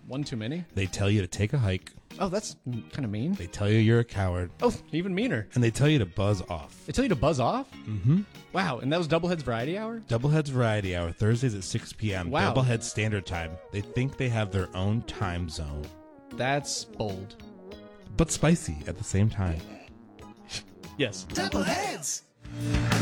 One too many? They tell you to take a hike. Oh, that's kind of mean. They tell you you're a coward. Oh, even meaner. And they tell you to buzz off. They tell you to buzz off? Mm-hmm. Wow, and that was Doubleheads Variety Hour? Doubleheads Variety Hour, Thursdays at 6 p.m. Wow. Doublehead Standard Time. They think they have their own time zone. That's bold. But spicy at the same time. Yes. Doubleheads!